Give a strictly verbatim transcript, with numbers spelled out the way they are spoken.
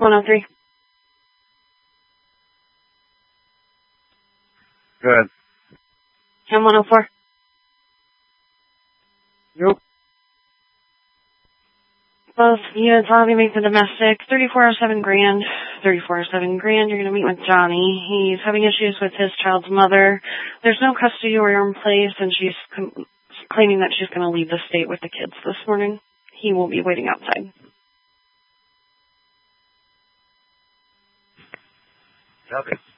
one oh three. Good. M one oh four. Nope. Both units will be make the domestic. thirty-four oh seven grand. thirty-four oh seven grand. You're going to meet with Johnny. He's having issues with his child's mother. There's no custody order in place, and she's com- claiming that she's going to leave the state with the kids this morning. He will be waiting outside. Copy.